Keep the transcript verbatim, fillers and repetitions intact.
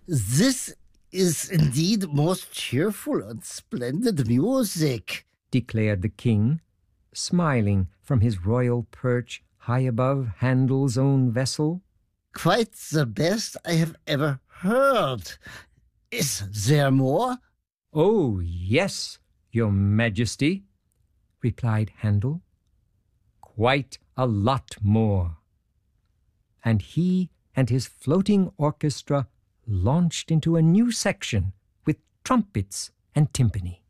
This is indeed most cheerful and splendid music, declared the king, smiling from his royal perch high above Handel's own vessel. Quite the best I have ever heard. Is there more? Oh, yes, your majesty, replied Handel. Quite a lot more. And he and his floating orchestra launched into a new section with trumpets and timpani.